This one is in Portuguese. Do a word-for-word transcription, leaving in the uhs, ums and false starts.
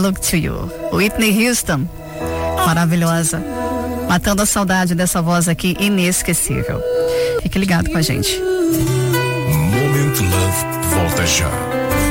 Look to You. Whitney Houston, maravilhosa. Matando a saudade dessa voz aqui inesquecível. Fique ligado com a gente. Moment Love volta já.